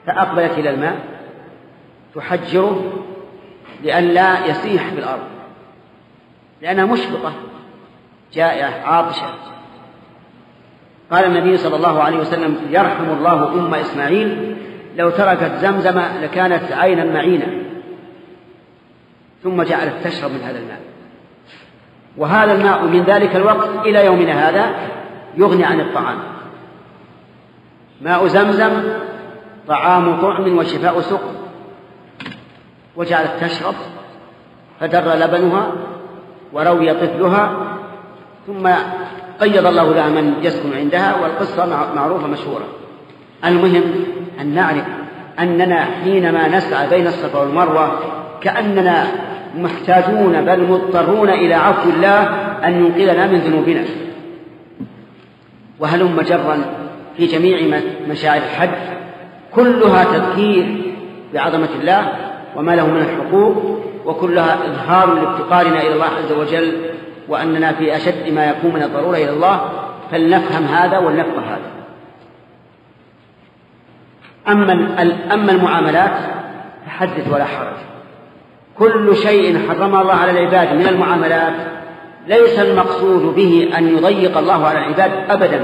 فأقبلت إلى الماء تحجره لئلا يسيح في الأرض، لأنها مشفقة جائعة عاطشة. قال النبي صلى الله عليه وسلم: يرحم الله أم إسماعيل، لو تركت زمزم لكانت عينا معينا. ثم جعلت تشرب من هذا الماء، وهذا الماء من ذلك الوقت إلى يومنا هذا يغني عن الطعام. ماء زمزم طعام طعم وشفاء سقم. وجعلت تشرب، فدر لبنها وروي طفلها، ثم قيض الله لها من يسكن عندها، والقصة معروفة مشهورة. المهم أن نعرف أننا حينما نسعى بين الصفا والمروة كأننا محتاجون بل مضطرون إلى عفو الله أن ينقذنا من ذنوبنا. وهلم جرا في جميع مشاعر الحج كلها تذكير بعظمة الله وما له من الحقوق، وكلها إظهار لافتقارنا إلى الله عز وجل، وأننا في أشد ما يكون من الضرورة إلى الله، فلنفهم هذا ولنفقه هذا. أما المعاملات فحدث ولا حرج. كل شيء حرم الله على العباد من المعاملات ليس المقصود به أن يضيق الله على العباد أبدا.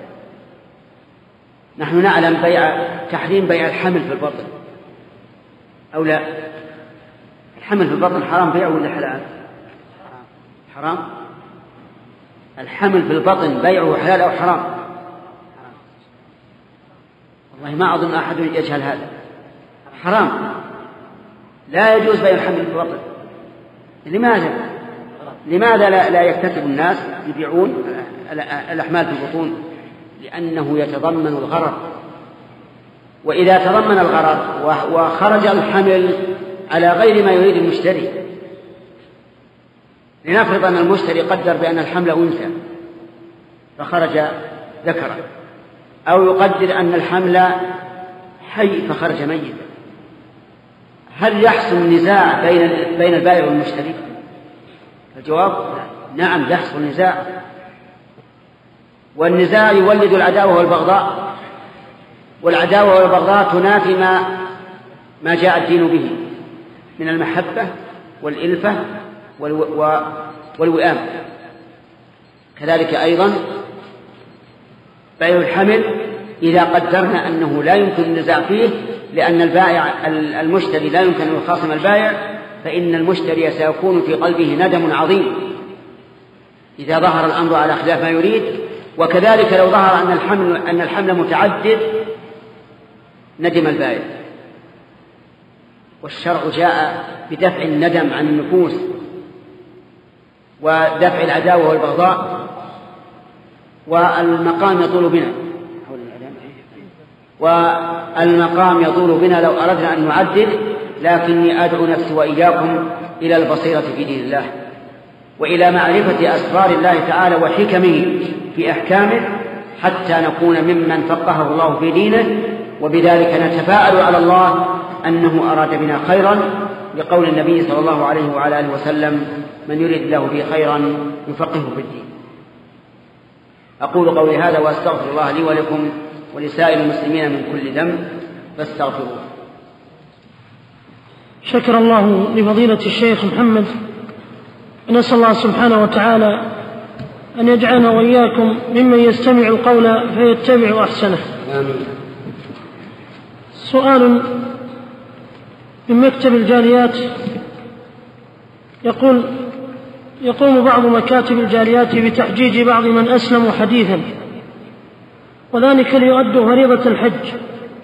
نحن نعلم تحريم بيع الحمل في البطن أو لا؟ الحمل في البطن حرام بيعه ولا حلال؟ حرام. الحمل في البطن بيعه حلال أو حرام؟ والله ما أظن أحد يجهل هذا. حرام، لا يجوز بيع الحمل في البطن. لماذا لا يكتسب الناس يبيعون الأحمال في البطون؟ لأنه يتضمن الغرر، وإذا تضمن الغرر وخرج الحمل على غير ما يريد المشتري، لنفرض أن المشتري قدر بأن الحمل أنثى فخرج ذكرا، أو يقدر أن الحمل حي فخرج ميتا، هل يحصل نزاع بين البائع والمشتري؟ الجواب نعم، يحصل نزاع، والنزاع يولد العداوة والبغضاء، والعداوة والبغضاء تنافي ما جاء الدين به من المحبة والإلفة والوئام. كذلك أيضا بيع الحمل إذا قدرنا أنه لا يمكن النزاع فيه، لأن المشتري لا يمكن أن يخاصم البائع، فإن المشتري سيكون في قلبه ندم عظيم إذا ظهر الأمر على خلاف ما يريد. وكذلك لو ظهر أن الحمل متعدد ندم البائع. والشرع جاء بدفع الندم عن النفوس ودفع العداوة والبغضاء، والمقام يطول بنا لو أردنا أن نعدل، لكني أدعو نفسي وإياكم إلى البصيرة في دين الله، وإلى معرفة أسرار الله تعالى وحكمه في أحكامه، حتى نكون ممن فقهه الله في دينه، وبذلك نتفاءل على الله أنه أراد بنا خيرا، لقول النبي صلى الله عليه وعلى آله وسلم: من يريد الله به خيرا يفقهه في الدين. أقول قولي هذا وأستغفر الله لي ولكم ولسائر المسلمين من كل ذنب فاستغفروه. شكر الله لفضيلة الشيخ محمد، نسأل الله سبحانه وتعالى أن يجعلنا وإياكم ممن يستمع القول فيتبع أحسنه. آمين. سؤال من مكتب الجاليات يقوم بعض مكاتب الجاليات بتحجيج بعض من أسلموا حديثا، وذلك ليؤدوا فريضة الحج،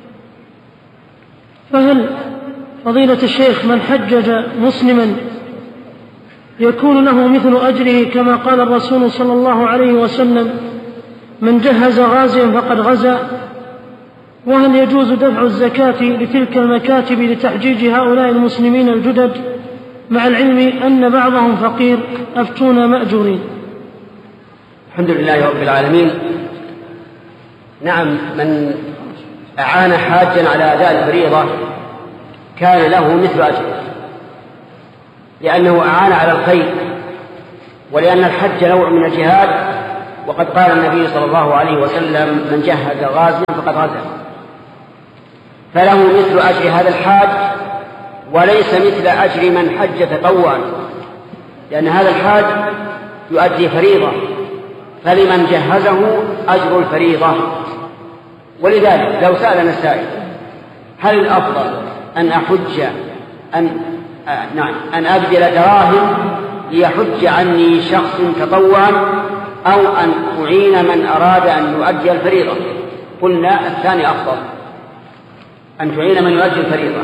فهل فضيلة الشيخ من حجج مسلما يكون له مثل أجره كما قال الرسول صلى الله عليه وسلم: من جهز غازيا فقد غزا؟ وهل يجوز دفع الزكاة لتلك المكاتب لتحجيج هؤلاء المسلمين الجدد مع العلم أن بعضهم فقير؟ أفتونا مأجورين. الحمد لله رب العالمين. نعم، من أعان حاجا على أداء الفريضة كان له مثل أجره، لأنه أعان على الخير، ولأن الحج نوع من الجهاد، وقد قال النبي صلى الله عليه وسلم: من جهز غازيا فقد غزا. فله مثل أجر هذا الحاج وليس مثل أجر من حج تطوعا، لأن هذا الحاج يؤدي فريضة، فلمن جهزه أجر الفريضة. ولذلك لو سألنا السائل هل الأفضل أن أحج أن أبذل دراهم ليحج عني شخص تطوعا أو أن أعين من أراد أن يؤدي الفريضة؟ قلنا الثاني أفضل، أن تعين من يؤدي الفريضة.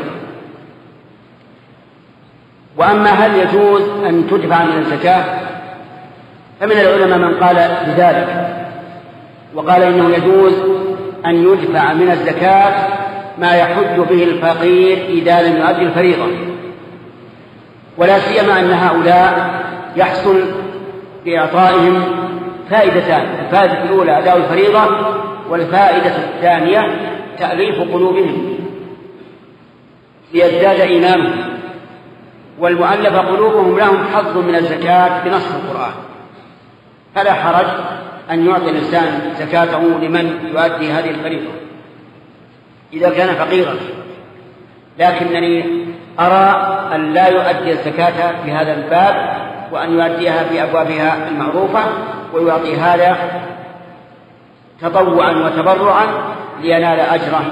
وأما هل يجوز أن تدفع من الزكاة، فمن العلماء من قال بذلك وقال إنه يجوز أن يدفع من الزكاة ما يحج به الفقير إذا لم يؤدي الفريضة، ولا سيما أن هؤلاء يحصل بإعطائهم فائدتان: الفائدة الأولى أداء الفريضة، والفائدة الثانية تأليف قلوبهم ليزداد إيمانهم، والمؤلف قلوبهم لهم حظ من الزكاة بنص القرآن، فلا حرج أن يعطي الإنسان زكاته لمن يؤدي هذه الفريضة إذا كان فقيرا. لكنني أرى أن لا يؤدي الزكاة في هذا الباب، وأن يؤديها في أبوابها المعروفة، ويعطي هذا تطوعا وتبرعا لينال أجره.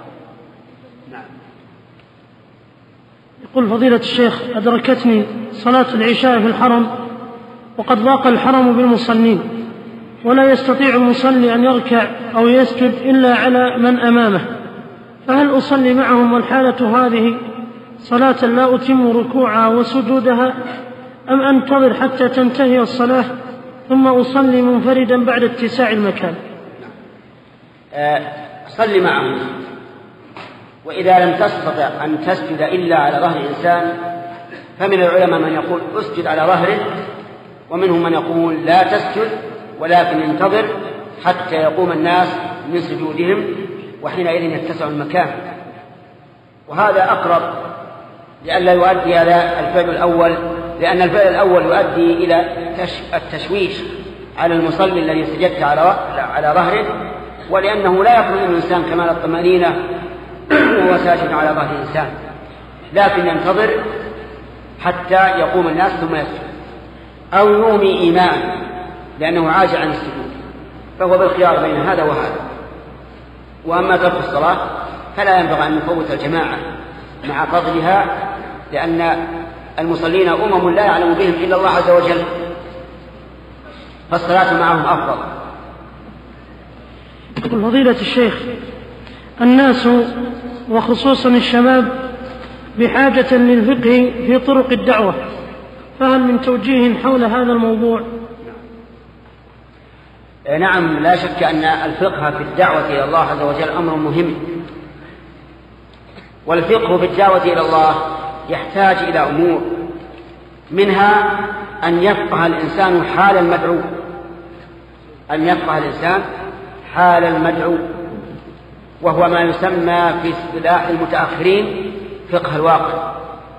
يقول فضيلة الشيخ: أدركتني صلاة العشاء في الحرم وقد ضاق الحرم بالمصلين، ولا يستطيع المصلي أن يركع أو يسجد إلا على من أمامه، فهل أصلي معهم والحالة هذه صلاة لا أتم ركوعها وسجودها، أم أنتظر حتى تنتهي الصلاة ثم أصلي منفردا بعد اتساع المكان؟ صلي معهم، وإذا لم تستطع أن تسجد إلا على ظهر إنسان فمن العلماء من يقول اسجد على ظهره، ومنهم من يقول لا تسجد ولكن انتظر حتى يقوم الناس من سجودهم، وحينئذ يتسع المكان. وهذا أقرب لئلا يؤدي هذا الفعل الأول، لأن الفعل الأول يؤدي إلى التشويش على المصلي الذي سجدت على ظهره، ولأنه لا يطمئن الإنسان كمال الطمأنينة وهو ساجد على ظهر الإنسان، لكن ينتظر حتى يقوم الناس ثم يسجد، أو يومي إيمان لأنه عاجز عن السجود، فهو بالخيار بين هذا وهذا. وأما ترك الصلاة فلا ينبغي أن نفوت الجماعة مع فضلها، لأن المصلين أمم لا يعلم بهم إلا الله عز وجل، فالصلاة معهم أفضل. فضيلة الشيخ: الناس وخصوصا الشباب بحاجة للفقه في طرق الدعوة، فهل من توجيه حول هذا الموضوع؟ نعم، لا شك أن الفقه في الدعوة إلى الله عز وجل أمر مهم، والفقه في الدعوة إلى الله يحتاج إلى أمور، منها أن يفقه الإنسان حال المدعو، أن يفقه الإنسان حال المدعو، وهو ما يسمى في اصطلاح المتأخرين فقه الواقع،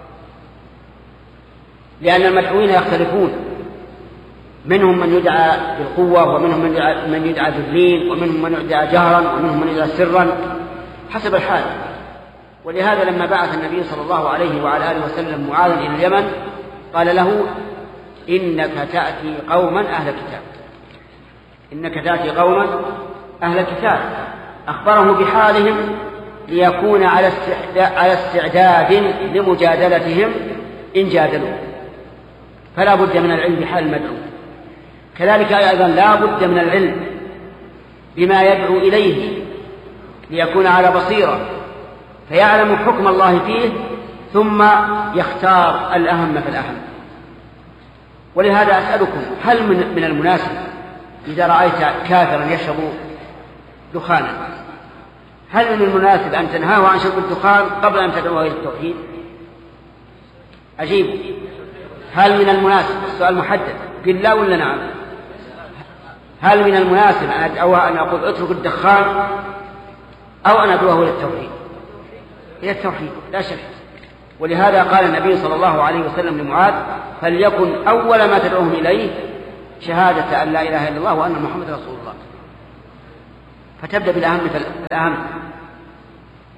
لأن المدعوين يختلفون، منهم من يدعى بالقوة، ومنهم من يدعى باللين، ومنهم من يدعى جهرا، ومنهم من يدعى سرا حسب الحال. ولهذا لما بعث النبي صلى الله عليه وعلى آله وسلم معاذا إلى اليمن قال له: إنك تأتي قوما أهل كتاب، إنك تأتي قوما أهل كتاب. أخبره بحالهم ليكون على استعداد لمجادلتهم إن جادلوا، فلا بد من العلم بحال المدعو. كذلك أيضا لا بد من العلم بما يدعو إليه ليكون على بصيرة، فيعلم حكم الله فيه ثم يختار الأهم فالأهم. ولهذا أسألكم: هل من المناسب إذا رأيت كافرا يشرب دخانا، هل من المناسب أن تنهاه عن شرب الدخان قبل أن تدعوه إلى التوحيد؟ أجيب، هل من المناسب؟ السؤال محدد، قل لا ولا نعم. هل من المناسب أن أدعوه أن أقول اترك الدخان، أو أن أدعوه إلى التوحيد؟ إلى التوحيد لا شك. ولهذا قال النبي صلى الله عليه وسلم لمعاذ: فليكن أول ما تدعوهم إليه شهادة أن لا إله إلا الله وأن محمد رسول الله. فتبدأ بالأهم فالأهم.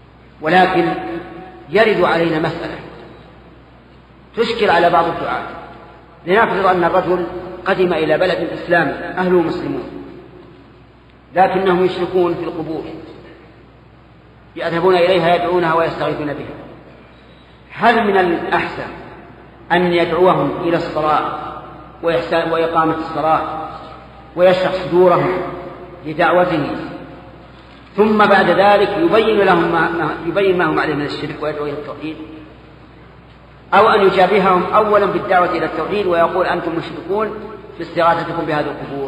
ولكن يرد علينا مسألة تشكل على بعض الدعاة. لنفرض أن الرجل قدم إلى بلد إسلامي أهله مسلمون، لكنهم يشركون في القبور، يذهبون إليها يدعونها ويستغيثون بها. هل من الأحسن أن يدعوهم إلى الصلاة وإقامة الصلاة ويشرح صدورهم لدعوته، ثم بعد ذلك يبين ما هم عليه من الشرك ويدعو إلى التوحيد، أو أن يشابههم أولا بالدعوة إلى التوحيد ويقول أنتم مشركون باستغاثتكم بهذه القبور؟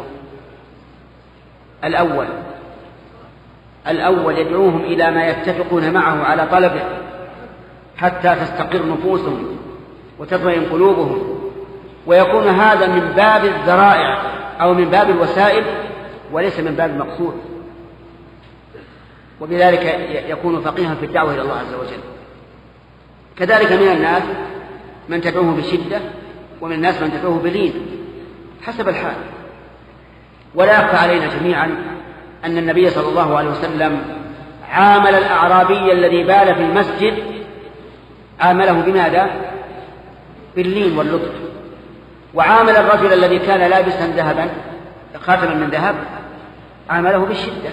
الأول يدعوهم إلى ما يتفقون معه على طلبه حتى تستقر نفوسهم وتطمئن قلوبهم، ويكون هذا من باب الذرائع أو من باب الوسائل وليس من باب المقصود، وبذلك يكون فقيها في الدعوة إلى الله عز وجل. كذلك من الناس من تدعوه بشدة، ومن الناس من تدعوه بلين حسب الحال. ولا يخفى علينا جميعا أن النبي صلى الله عليه وسلم عامل الأعرابي الذي بال في المسجد، عامله بماذا؟ باللين واللطف. وعامل الرجل الذي كان لابسا ذهبا خاتما من ذهب عامله بالشدة.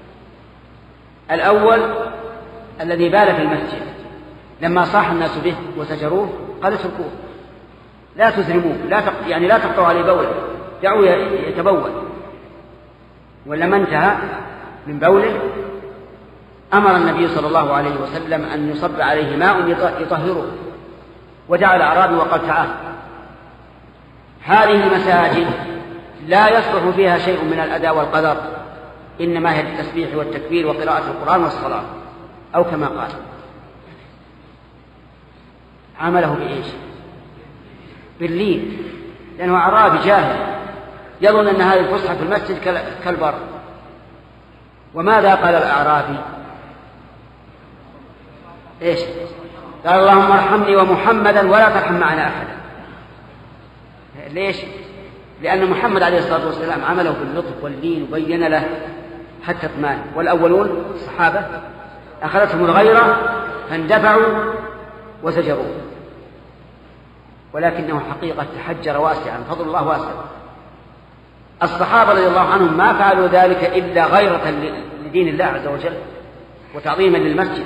الأول الذي بال في المسجد لما صاح الناس به وسجروه قال اتركوه، لا تزرموه، لا تقطعوا عليه بوله، دعوا يتبول. ولما انتهى من بوله أمر النبي صلى الله عليه وسلم أن يصب عليه ماء يطهره، ودعا الأعرابي وقال تعال. هذه المساجد لا يصلح فيها شيء من الأداء والقدر، إنما هي التسبيح والتكبير وقراءة القرآن والصلاة، أو كما قال. عمله بإيش؟ باللين، لأنه أعرابي جاهل يظن أن هذه الفسحة في المسجد كالبر. وماذا قال الأعرابي؟ إيش؟ قال اللهم ارحمني ومحمدا ولا ترحم معنا أحدا. ليش؟ لأن محمد عليه الصلاة والسلام عمله باللطف واللين وبين له حتى اطمئن. والأولون الصحابة أخذتهم الغيرة فاندفعوا وزجروا، ولكنه حقيقة تحجر واسعا، فضل الله واسع. الصحابة رضي الله عنهم ما فعلوا ذلك إلا غيرة لدين الله عز وجل وتعظيما للمسجد،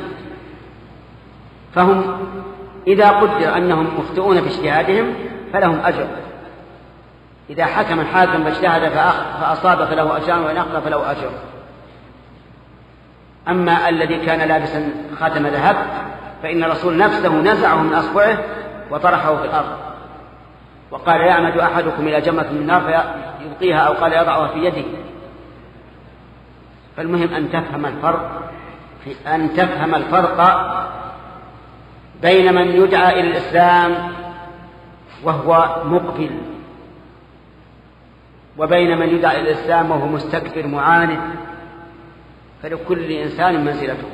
فهم إذا قدر أنهم مخطئون في اجتهادهم فلهم أجر. إذا حكم الحاكم واجتهد فأصاب فله أجر، وإن أخطأ فله أجر. أما الذي كان لابسا خاتم ذهب فإن الرسول نفسه نزعه من أصبعه وطرحه في الأرض، وقال يعمد أحدكم إلى جمرة من النار فيلقيها، أو قال يضعها في يده. فالمهم أن تفهم الفرق بين من يدعى إلى الإسلام وهو مقبل، وبين من يدعى إلى الإسلام وهو مستكبر معاند، فلكل إنسان منزلته.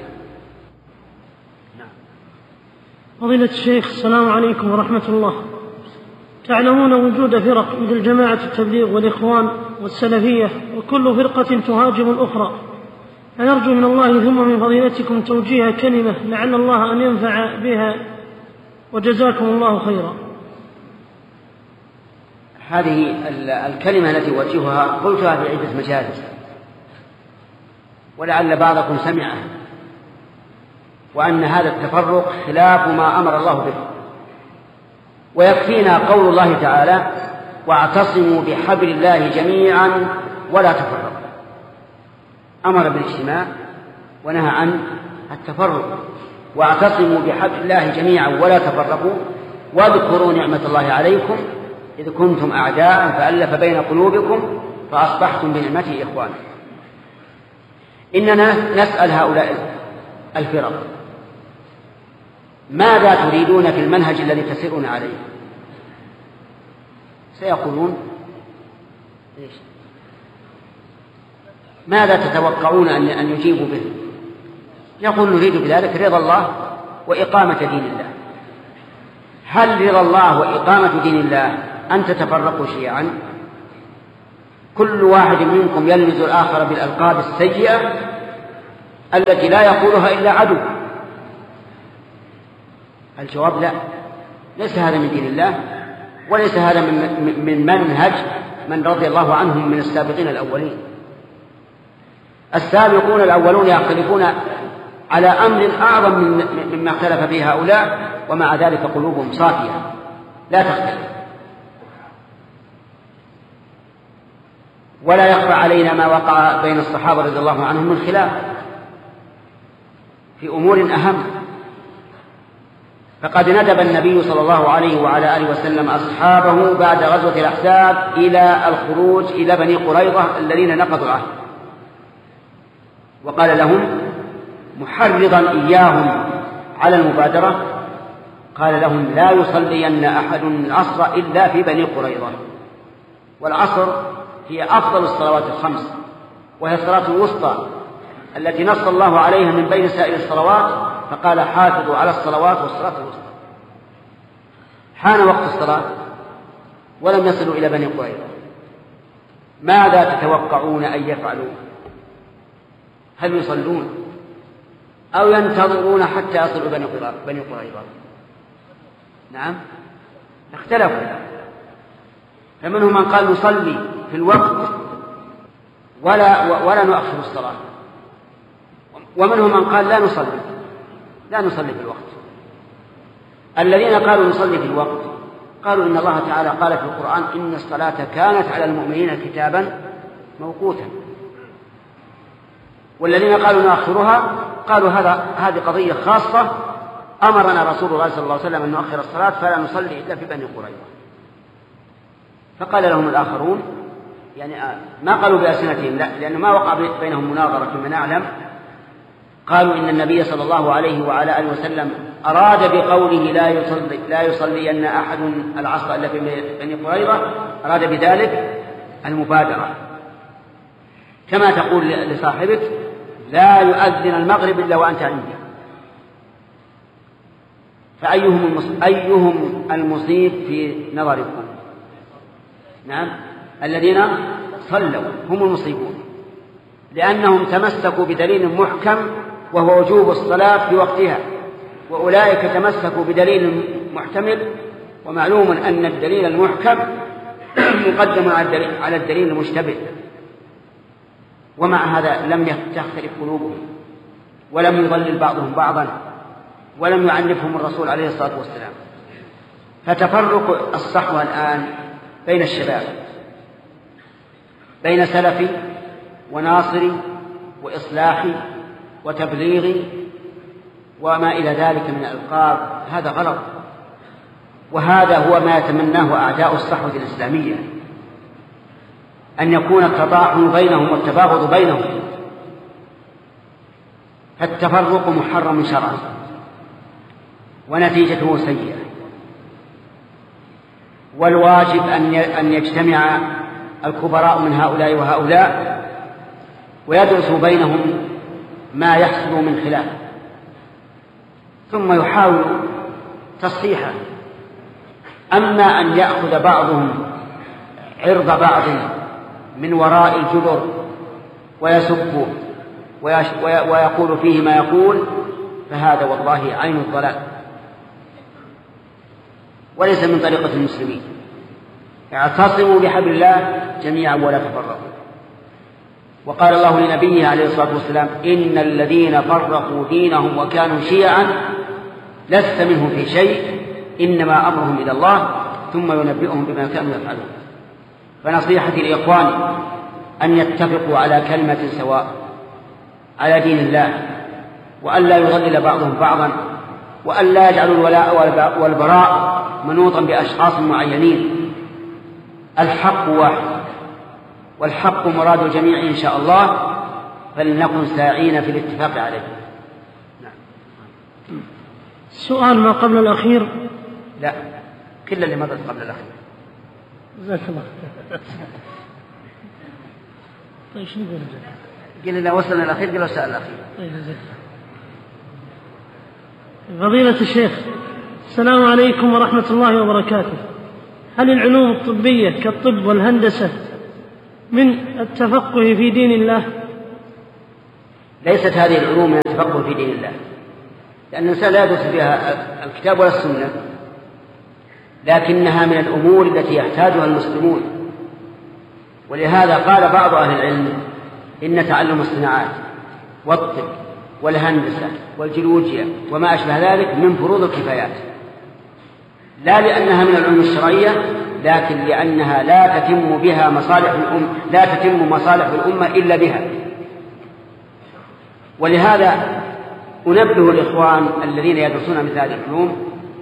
فضيلة الشيخ، السلام عليكم ورحمة الله. تعلمون وجود فرق مثل جماعة التبليغ والإخوان والسلفية، وكل فرقة تهاجم الأخرى. فنرجو من الله ثم من فضيلتكم توجيه كلمة لعل الله أن ينفع بها، وجزاكم الله خيرا. هذه الكلمة التي أوجهها قلتها في عدة مجالس، ولعل بعضكم سمعها، وأن هذا التفرق خلاف ما أمر الله به. ويكفينا قول الله تعالى واعتصموا بحبل الله جميعا ولا تفرقوا. أمر بالاجتماع ونهى عن التفرق. واعتصموا بحبل الله جميعا ولا تفرقوا واذكروا نعمة الله عليكم إذ كنتم أعداء فألف بين قلوبكم فأصبحتم بنعمته إخوانا. إننا نسأل هؤلاء الفرق ماذا تريدون في المنهج الذي تسيرون عليه؟ سيقولون إيش؟ ماذا تتوقعون أن يجيبوا به؟ يقول نريد بذلك رضا الله وإقامة دين الله. هل رضا الله وإقامة دين الله أن تتفرقوا شيعا؟ كل واحد منكم يلمز الآخر بالألقاب السيئة التي لا يقولها إلا عدو، الجواب لا، ليس هذا من دين الله، وليس هذا من منهج من رضي الله عنهم من السابقين الأولين. السابقون الأولون يختلفون على أمر أعظم مما اختلف به هؤلاء، ومع ذلك قلوبهم صافية لا تختلف. ولا يخفى علينا ما وقع بين الصحابة رضي الله عنهم من خلاف في أمور أهم. فقد ندب النبي صلى الله عليه وعلى آله وسلم أصحابه بعد غزوة الأحزاب إلى الخروج إلى بني قريظة الذين نقضوا العهد، وقال لهم محرضا إياهم على المبادرة، قال لهم لا يصلين أحد العصر إلا في بني قريظة. والعصر هي أفضل الصلوات الخمس، وهي الصلاة الوسطى التي نص الله عليها من بين سائر الصلوات، فقال حافظوا على الصلوات والصلاة الوسطى. حان وقت الصلاة ولم يصلوا إلى بني قريظة، ماذا تتوقعون أن يفعلوا؟ هل يصلون أو ينتظرون حتى يصلوا بني قريظة؟ نعم، اختلفوا، فمنهم من قال نصلي في الوقت ولا نؤخر الصلاة، ومنهم من قال لا نصلي في الوقت. الذين قالوا نصلي في الوقت قالوا إن الله تعالى قال في القرآن إن الصلاة كانت على المؤمنين كتابا موقوتا. والذين قالوا نؤخرها قالوا هذه قضية خاصة، أمرنا رسول الله صلى الله عليه وسلم أن نؤخر الصلاة فلا نصلي إلا في بني قريظة. فقال لهم الآخرون، يعني ما قالوا بألسنتهم، لا، لأنه ما وقع بينهم مناظرة فيما نعلم، قالوا إن النبي صلى الله عليه وعلى آله وسلم أراد بقوله لا يصلين أحد العصر إلا في بني قريظة، أراد بذلك المبادرة، كما تقول لصاحبك لا يؤذن المغرب إلا وأنت عندي. فأيهم المصيب في نظركم؟ نعم، الذين صلوا هم المصيبون، لأنهم تمسكوا بدليل محكم وهو وجوب الصلاة في وقتها، وأولئك تمسكوا بدليل محتمل، ومعلوم أن الدليل المحكم مقدم على الدليل المشتبه. ومع هذا لم تختلف قلوبهم، ولم يضلل بعضهم بعضا، ولم يعنفهم الرسول عليه الصلاة والسلام. فتفرق الصحوة الآن بين الشباب، بين سلفي وناصري وإصلاحي وتبليغي وما إلى ذلك من الألقاب، هذا غلط، وهذا هو ما يتمناه أعداء الصحوة الإسلامية، أن يكون التطاحن بينهم والتباغض بينهم. فالتفرق محرم شرعا ونتيجته سيئة، والواجب أن يجتمع الكبراء من هؤلاء وهؤلاء ويدرسوا بينهم ما يحصل من خلاف، ثم يحاولوا تصحيحه. أما أن يأخذ بعضهم عرض بعض من وراء الجدر ويسبه ويقول فيه ما يقول، فهذا والله عين الضلال، وليس من طريقة المسلمين. اعتصموا بحبل الله جميعا ولا تفرقوا. وقال الله لنبيه عليه الصلاة والسلام إن الذين فرقوا دينهم وكانوا شيعا لست منهم في شيء إنما أمرهم إلى الله ثم ينبئهم بما كانوا يفعلون. فنصيحتي لإخواني أن يتفقوا على كلمة سواء على دين الله، وأن لا يضلل بعضهم بعضا، وأن لا يجعلوا الولاء والبراء منوطا بأشخاص معينين. الحق واحد، والحق مراد الجميع إن شاء الله، فلنكن ساعين في الاتفاق عليه. نعم. السؤال ما قبل الأخير؟ لا، كل اللي مضت قبل الأخير. جزاك الله. طيب شنو يقول؟ قل لو وصلنا الأخير قل السؤال الأخير. طيب جزاك الله. فضيلة الشيخ، السلام عليكم ورحمة الله وبركاته. هل العلوم الطبية كالطب والهندسة من التفقه في دين الله؟ ليست هذه العلوم من التفقه في دين الله، لأن الإنسان لا يدرس فيها الكتاب ولا السنة، لكنها من الأمور التي يحتاجها المسلمون. ولهذا قال بعض أهل العلم إن تعلم الصناعات والطب والهندسة والجيولوجيا وما أشبه ذلك من فروض الكفايات، لا لأنها من العلوم الشرعية، لكن لأنها لا تتم مصالح الأمة إلا بها. ولهذا أنبه الإخوان الذين يدرسون مثل هذه العلوم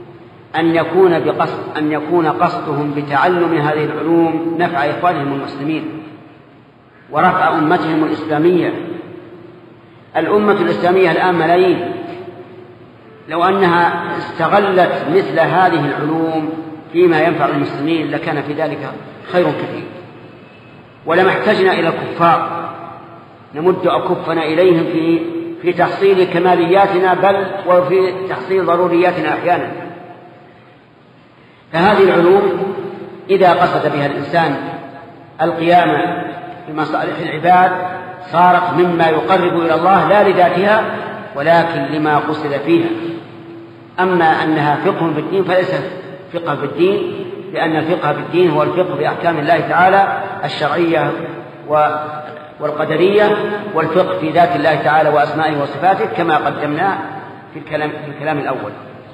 أن يكون قصدهم بتعلم هذه العلوم نفع إخوانهم المسلمين ورفع أمتهم الإسلامية. الأمة الإسلامية الآن ملايين، لو أنها استغلت مثل هذه العلوم فيما ينفع المسلمين لكان في ذلك خير كثير، ولما احتجنا إلى الكفار نمد أكفنا إليهم في تحصيل كمالياتنا بل وفي تحصيل ضرورياتنا أحيانا. فهذه العلوم إذا قصد بها الإنسان القيام بمصالح العباد صارت مما يقرب إلى الله لا لذاتها ولكن لما قصد فيها. أما أنها فقه في الدين فليس فقه في الدين، لأن الفقه في الدين هو الفقه بأحكام الله تعالى الشرعية والقدرية، والفقه في ذات الله تعالى وأسمائه وصفاته كما قدمنا في الكلام الأول.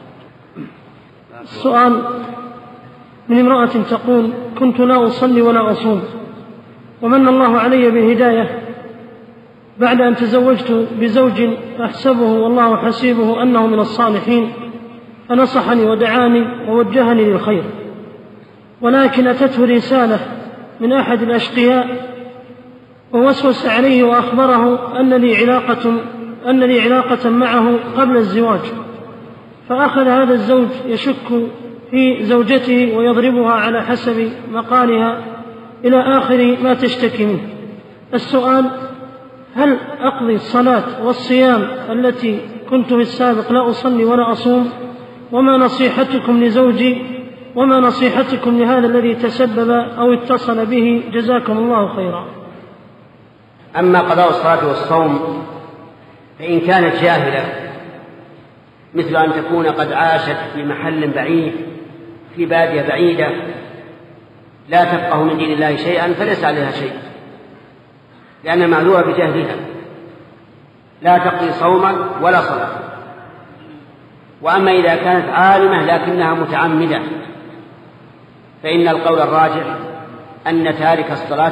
السؤال من امرأة تقول: كنت لا أصلي ولا أصوم، ومن الله علي بالهداية بعد أن تزوجت بزوج أحسبه والله حسيبه أنه من الصالحين، فنصحني ودعاني ووجهني للخير، ولكن أتته رسالة من أحد الأشقياء ووسوس عليه وأخبره أن لي علاقة معه قبل الزواج، فأخذ هذا الزوج يشك في زوجته ويضربها على حسب مقالها إلى آخر ما تشتكي منه. السؤال: هل أقضي الصلاة والصيام التي كنت في السابق لا أصلي ولا أصوم؟ وما نصيحتكم لزوجي؟ وما نصيحتكم لهذا الذي تسبب أو اتصل به؟ جزاكم الله خيرا. أما قضاء الصلاة والصوم فإن كانت جاهلة، مثل أن تكون قد عاشت في محل بعيد في بادية بعيدة لا تفقه من دين الله شيئا، فليس عليها شيء، لأن معذورة بجهلها لا تقضي صوما ولا صلاة. وأما إذا كانت عالمة لكنها متعمدة فإن القول الراجح أن تارك الصلاة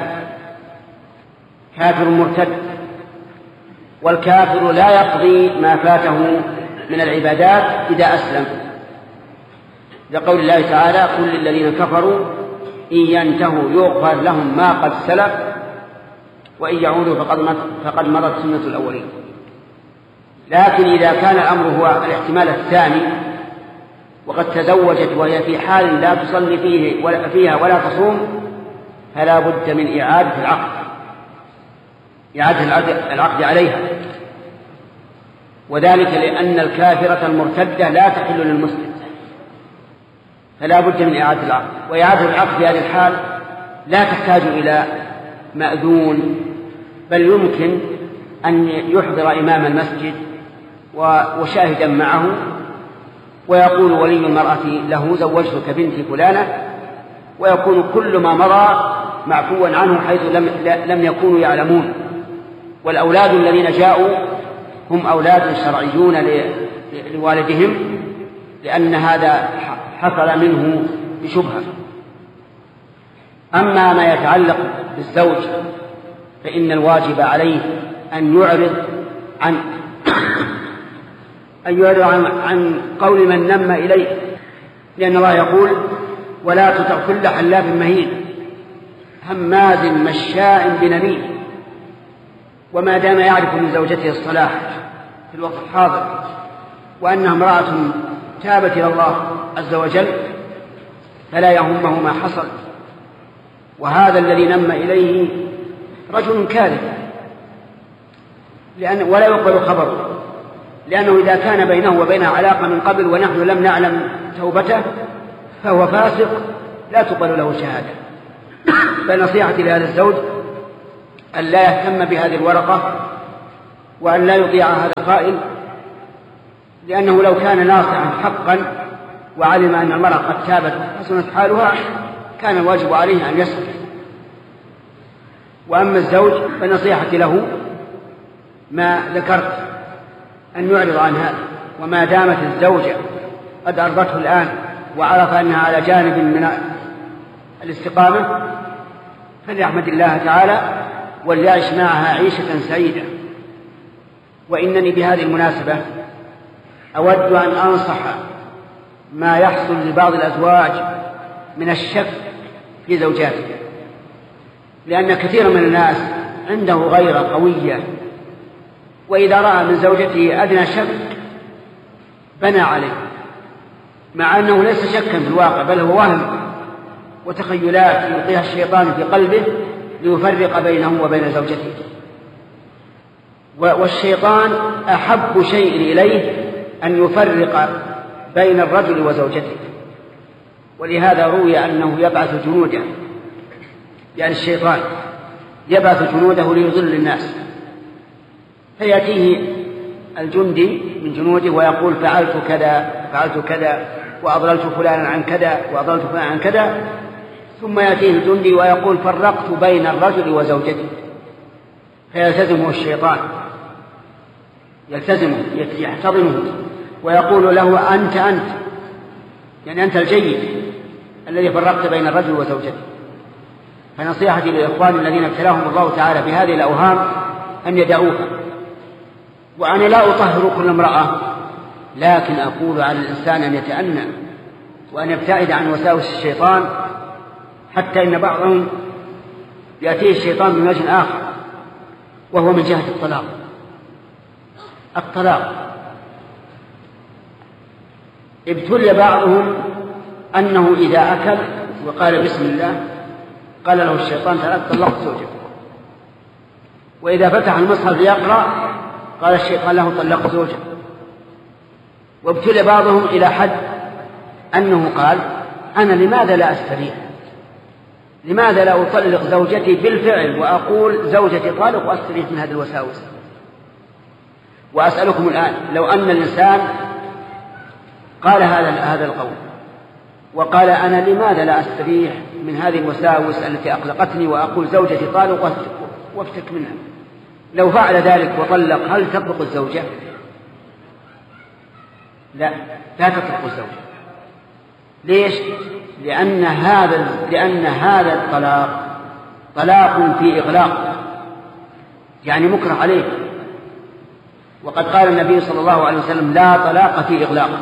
كافر مرتد، والكافر لا يقضي ما فاته من العبادات إذا أسلم، لقول الله تعالى: قل للذين كفروا إن ينتهوا يغفر لهم ما قد سلف وإن يعودوا فقد مرت سنة الأولين. لكن إذا كان الأمر هو الاحتمال الثاني وقد تزوجت وهي في حال لا تصلي فيها ولا تصوم، فلا بد من إعادة العقد عليها، وذلك لأن الكافرة المرتدة لا تحل للمسلم، فلا بد من إعادة العقد. وإعادة العقد في هذه الحال لا تحتاج إلى مأذون، بل يمكن أن يحضر إمام المسجد وشاهدا معه ويقول ولي المرأة له: زوجتك بنتي فلانة، ويكون كل ما مضى معفوا عنه حيث لم يكونوا يعلمون. والأولاد الذين جاءوا هم أولاد شرعيون لوالدهم، لأن هذا حصل منه بشبهة. أما ما يتعلق بالزوج فإن الواجب عليه أن يعرض عن قول من نم إليه، لأن الله يقول: ولا تطع كل حلاف مهين هماز مشاء بنميم. وما دام يعرف من زوجته الصلاح في الوقت الحاضر وأنها امرأة تابت إلى الله عز وجل فلا يهمه ما حصل. وهذا الذي نم إليه رجل كاذب ولا يقبل خبره، لأنه إذا كان بينه وبينها علاقة من قبل ونحن لم نعلم توبته فهو فاسق لا تقبل له شهادة. فنصيحتي لهذا الزوج أن لا يهتم بهذه الورقة وأن لا يطيع هذا القائل، لأنه لو كان ناصحا حقا وعلم أن المرأة قد تابت وحسنت حالها كان الواجب عليه أن يسكت. وأما الزوج فنصيحتي له ما ذكرت، أن يعرض عن هذا، وما دامت الزوجة قد أرضته الآن وعرف أنها على جانب من الاستقامة فليحمد الله تعالى وليعش معها عيشة سعيدة. وإنني بهذه المناسبة أود أن أنصح ما يحصل لبعض الأزواج من الشك في زوجاته، لأن كثيرا من الناس عنده غيرة قوية، وإذا رأى من زوجته أدنى شك بنى عليه، مع أنه ليس شكا في الواقع بل هو وهم وتخيلات يلقيها الشيطان في قلبه ليفرق بينه وبين زوجته. والشيطان أحب شيء إليه أن يفرق بين الرجل وزوجته، ولهذا روي أنه يبعث جنوده، يعني الشيطان يبعث جنوده ليضل الناس، فيأتيه الجندي من جنوده ويقول فعلت كذا فعلت كذا وأضللت فلانا عن كذا وأضللت فلانا عن كذا، ثم يأتيه الجندي ويقول فرقت بين الرجل وزوجته، فيلتزمه الشيطان، يلتزمه يحتضنه ويقول له أنت يعني أنت الجيد الذي فرقت بين الرجل وزوجته. فنصيحتي للإخوان الذين ابتلاهم الله تعالى بهذه الأوهام أن يدعوها. وأنا لا أطهر كل امرأة، لكن أقول على الإنسان أن يتأنى وأن يبتعد عن وساوس الشيطان، حتى إن بعضهم يأتيه الشيطان من وجه آخر وهو من جهة الطلاق. ابتلي بعضهم أنه إذا أكل وقال بسم الله قال له الشيطان طلقت زوجك، وإذا فتح المصحف ليقرأ قال الشيطان له طلقت زوجك. وابتلي بعضهم إلى حد أنه قال أنا لماذا لا أستريح، لماذا لا أطلق زوجتي بالفعل وأقول زوجتي طالق وأستريح من هذه الوساوس. وأسألكم الآن لو أن الإنسان قال هذا القول وقال أنا لماذا لا أستريح من هذه الوساوس التي أقلقتني وأقول زوجتي طالق وافتك منها، لو فعل ذلك وطلق هل تطلق الزوجة؟ لا تطلق الزوجة. ليش؟ لأن هذا الطلاق طلاق في إغلاق، يعني مكره عليه. وقد قال النبي صلى الله عليه وسلم لا طلاق في إغلاق،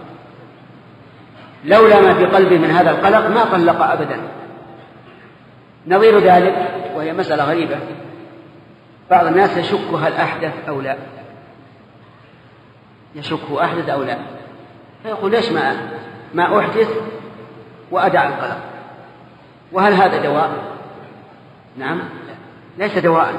لولا ما في قلبه من هذا القلق ما طلق أبدا. نظير ذلك وهي مسألة غريبة، بعض الناس يشك هل أحدث أو لا، يشك أحدث أو لا، فيقول ليش ما أحدث وأدع القلق، وهل هذا دواء؟ نعم ليس دواء.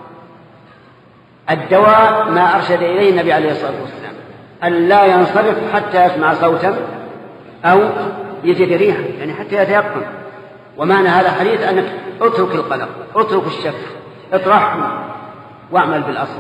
الدواء ما أرشد إليه النبي عليه الصلاة والسلام، أن لا ينصرف حتى يسمع صوتا أو يجد ريحا، يعني حتى يتيقن. ومعنى هذا الحديث أنك اترك القلق، اترك الشك، اطرحه واعمل بالأصل.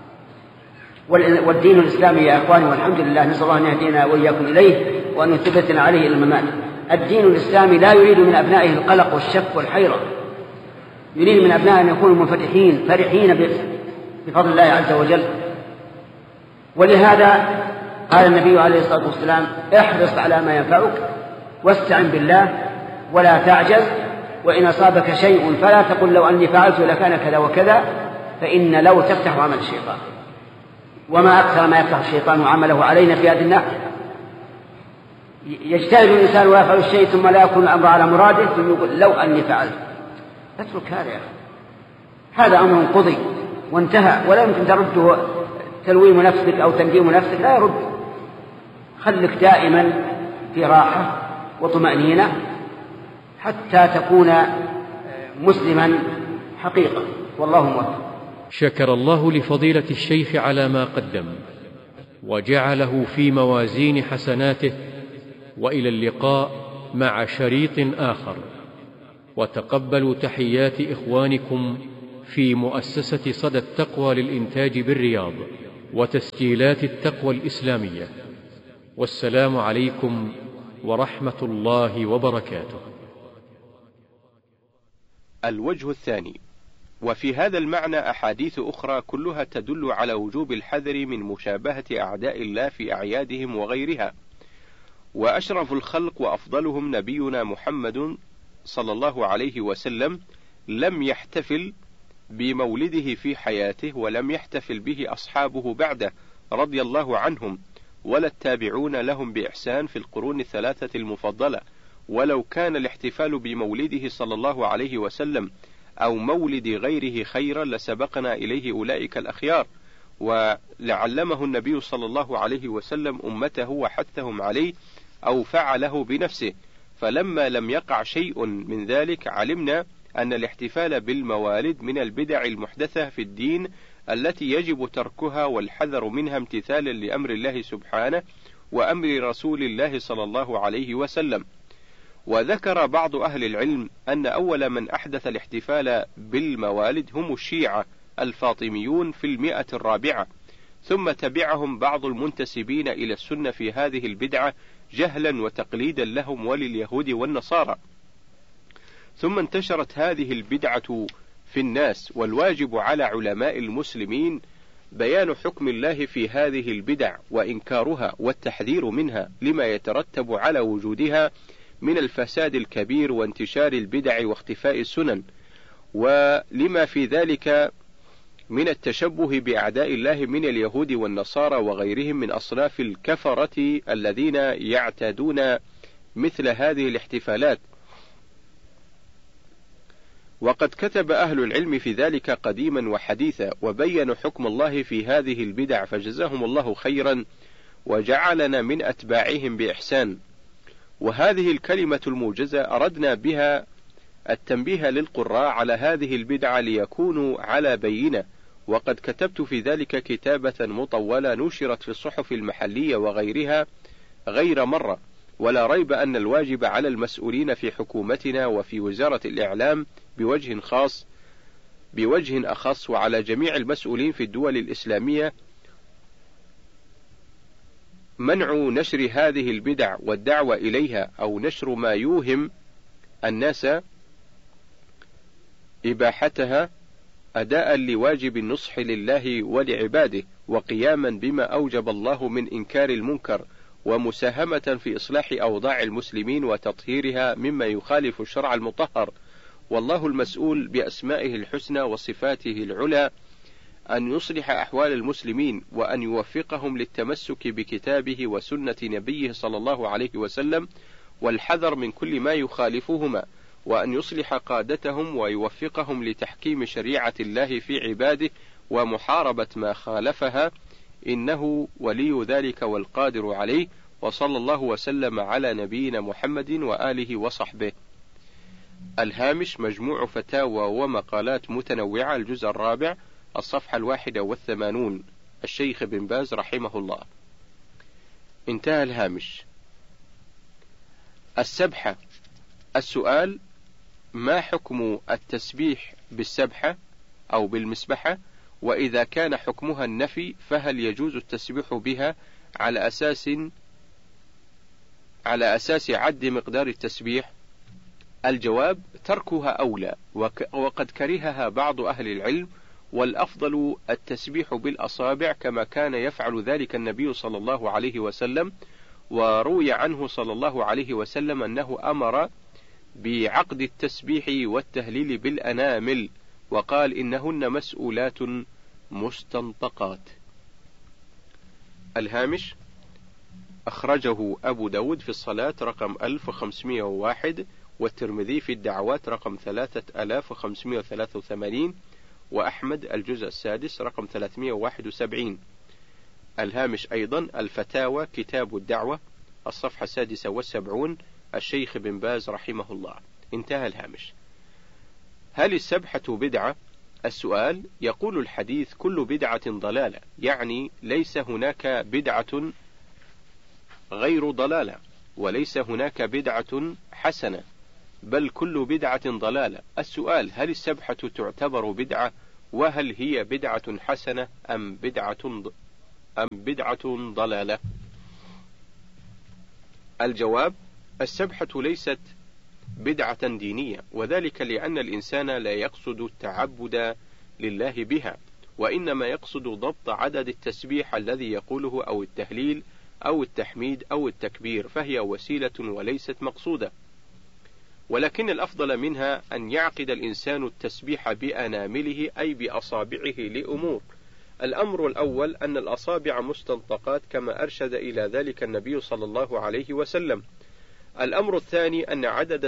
والدين الإسلامي يا أخواني والحمد لله، نسأل الله أن يهدينا وإياكم إليه وأن يثبتنا عليه إلى الممات. الدين الإسلامي لا يريد من أبنائه القلق والشك والحيرة، يريد من أبنائه أن يكونوا منفتحين فرحين بفضل الله عز وجل. ولهذا قال النبي عليه الصلاة والسلام احرص على ما ينفعك واستعن بالله ولا تعجز، وإن أصابك شيء فلا تقل لو أني فعلت لكان كذا وكذا، فإن لو تفتح عمل الشيطان. وما أكثر ما يفتح الشيطان عمله علينا في هذه الناحية. يجتهد الإنسان ويفعل الشيء ثم لا يكون الأمر على مراده ثم يقول لو أني فعلت. اترك هذا يا أخي، هذا أمر قضي وانتهى، ولا يمكن ترده تلويم نفسك أو تنديم نفسك، لا يرد. خلك دائما في راحة وطمأنينة حتى تكون مسلما حقيقة، والله موفق. شكر الله لفضيلة الشيخ على ما قدم وجعله في موازين حسناته، وإلى اللقاء مع شريط آخر. وتقبلوا تحيات إخوانكم في مؤسسة صدى التقوى للإنتاج بالرياض. وتسجيلات التقوى الإسلامية. والسلام عليكم ورحمة الله وبركاته. الوجه الثاني: وفي هذا المعنى أحاديث أخرى كلها تدل على وجوب الحذر من مشابهة أعداء الله في أعيادهم وغيرها. وأشرف الخلق وأفضلهم نبينا محمد صلى الله عليه وسلم لم يحتفل بمولده في حياته، ولم يحتفل به أصحابه بعده رضي الله عنهم، ولا التابعون لهم بإحسان في القرون الثلاثة المفضلة. ولو كان الاحتفال بمولده صلى الله عليه وسلم أو مولد غيره خيرا لسبقنا إليه أولئك الأخيار، ولعلمه النبي صلى الله عليه وسلم أمته وحثهم عليه أو فعله بنفسه. فلما لم يقع شيء من ذلك علمنا أن الاحتفال بالموالد من البدع المحدثة في الدين التي يجب تركها والحذر منها امتثالا لأمر الله سبحانه وأمر رسول الله صلى الله عليه وسلم. وذكر بعض أهل العلم أن أول من أحدث الاحتفال بالموالد هم الشيعة الفاطميون في 104، ثم تبعهم بعض المنتسبين إلى السنة في هذه البدعة جهلا وتقليدا لهم ولليهود والنصارى. ثم انتشرت هذه البدعة في الناس، والواجب على علماء المسلمين بيان حكم الله في هذه البدع وإنكارها والتحذير منها لما يترتب على وجودها من الفساد الكبير وانتشار البدع واختفاء السنن، ولما في ذلك من التشبه بأعداء الله من اليهود والنصارى وغيرهم من أصناف الكفرة الذين يعتادون مثل هذه الاحتفالات. وقد كتب أهل العلم في ذلك قديما وحديثا، وبينوا حكم الله في هذه البدع، فجزاهم الله خيرا وجعلنا من أتباعهم بإحسان. وهذه الكلمة الموجزة أردنا بها التنبيه للقراء على هذه البدعة ليكونوا على بينة. وقد كتبت في ذلك كتابة مطولة نشرت في الصحف المحلية وغيرها غير مرة. ولا ريب أن الواجب على المسؤولين في حكومتنا وفي وزارة الإعلام بوجه أخص وعلى جميع المسؤولين في الدول الإسلامية منع نشر هذه البدع والدعوة إليها، أو نشر ما يوهم الناس إباحتها، أداء لواجب النصح لله ولعباده، وقياما بما أوجب الله من إنكار المنكر، ومساهمة في إصلاح أوضاع المسلمين وتطهيرها مما يخالف الشرع المطهر. والله المسؤول بأسمائه الحسنى وصفاته العلى أن يصلح أحوال المسلمين، وأن يوفقهم للتمسك بكتابه وسنة نبيه صلى الله عليه وسلم، والحذر من كل ما يخالفهما، وأن يصلح قادتهم ويوفقهم لتحكيم شريعة الله في عباده ومحاربة ما خالفها، إنه ولي ذلك والقادر عليه. وصلى الله وسلم على نبينا محمد وآله وصحبه. الهامش: مجموع فتاوى ومقالات متنوعة، الجزء الرابع، الصفحة 81، الشيخ بن باز رحمه الله. انتهى الهامش. السبحة. السؤال: ما حكم التسبيح بالسبحة أو بالمسبحة؟ وإذا كان حكمها النفي فهل يجوز التسبيح بها على أساس عد مقدار التسبيح؟ الجواب: تركها أولى، وقد كرهها بعض أهل العلم، والأفضل التسبيح بالأصابع كما كان يفعل ذلك النبي صلى الله عليه وسلم. وروي عنه صلى الله عليه وسلم أنه أمر بعقد التسبيح والتهليل بالأنامل، وقال إنهن مسؤولات مستنطقات. الهامش: أخرجه أبو داود في الصلاة رقم 1501، والترمذي في الدعوات رقم 3583، وأحمد الجزء السادس رقم 371. الهامش أيضا: الفتاوى كتاب الدعوة، الصفحة 76، الشيخ بن باز رحمه الله. انتهى الهامش. هل السبحة بدعة؟ السؤال: يقول الحديث: كل بدعة ضلالة، يعني ليس هناك بدعة غير ضلالة، وليس هناك بدعة حسنة، بل كل بدعة ضلالة. السؤال: هل السبحة تعتبر بدعة؟ وهل هي بدعة حسنة أم بدعة أم بدعة ضلالة؟ الجواب: السبحة ليست بدعة دينية، وذلك لأن الإنسان لا يقصد التعبد لله بها، وإنما يقصد ضبط عدد التسبيح الذي يقوله أو التهليل أو التحميد أو التكبير، فهي وسيلة وليست مقصودة. ولكن الأفضل منها أن يعقد الإنسان التسبيح بأنامله أي بأصابعه لأمور. الأمر الأول أن الأصابع مستنطقات كما أرشد إلى ذلك النبي صلى الله عليه وسلم. الأمر الثاني أن عدد